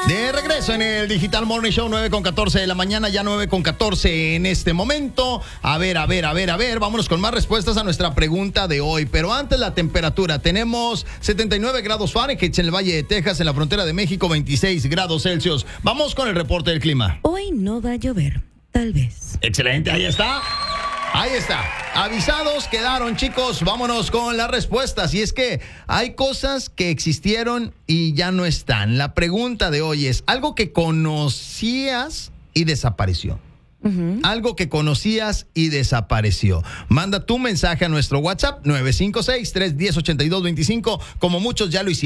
De regreso en el Digital Morning Show, 9:14 de la mañana, ya 9:14 en este momento. A ver, vámonos con más respuestas a nuestra pregunta de hoy. Pero antes la temperatura, tenemos 79 grados Fahrenheit en el Valle de Texas, en la frontera de México, 26 grados Celsius. Vamos con el reporte del clima. Hoy no va a llover, tal vez. Excelente, ahí está. Ahí está. Avisados quedaron, chicos. Vámonos con las respuestas. Y es que hay cosas que existieron y ya no están. La pregunta de hoy es, ¿algo que conocías y desapareció? Algo que conocías y desapareció. Manda tu mensaje a nuestro WhatsApp 956-310-8225, como muchos ya lo hicieron.